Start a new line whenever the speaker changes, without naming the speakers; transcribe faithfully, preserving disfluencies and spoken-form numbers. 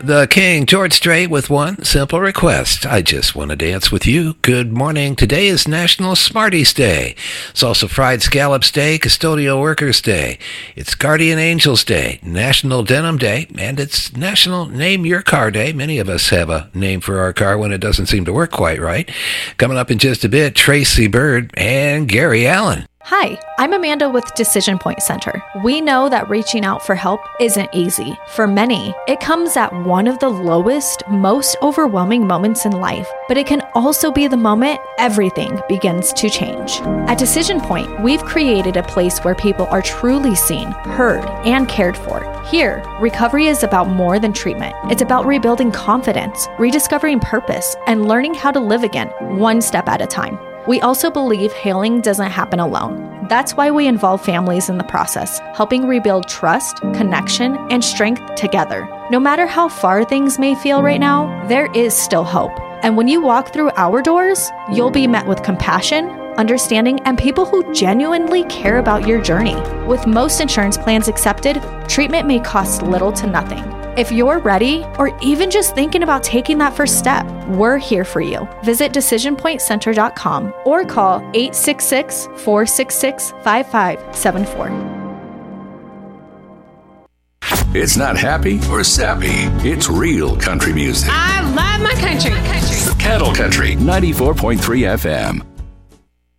The King, George Strait, with one simple request. I just want to dance with you. Good morning. Today is National Smarties Day. It's also Fried Scallops Day, Custodial Workers Day. It's Guardian Angels Day, National Denim Day, and it's National Name Your Car Day. Many of us have a name for our car when it doesn't seem to work quite right. Coming up in just a bit, Tracy Bird and Gary Allen.
Hi, I'm Amanda with Decision Point Center. We know that reaching out for help isn't easy. For many, it comes at one of the lowest, most overwhelming moments in life, but it can also be the moment everything begins to change. At Decision Point, we've created a place where people are truly seen, heard, and cared for. Here, recovery is about more than treatment. It's about rebuilding confidence, rediscovering purpose, and learning how to live again, one step at a time. We also believe healing doesn't happen alone. That's why we involve families in the process, helping rebuild trust, connection, and strength together. No matter how far things may feel right now, there is still hope. And when you walk through our doors, you'll be met with compassion, understanding, and people who genuinely care about your journey. With most insurance plans accepted, treatment may cost little to nothing. If you're ready, or even just thinking about taking that first step, we're here for you. Visit decision point center dot com or call eight six six, four six six, five five seven four.
It's not happy or sappy. It's real country music.
I love my country. country.
Cattle Country ninety-four point three F M.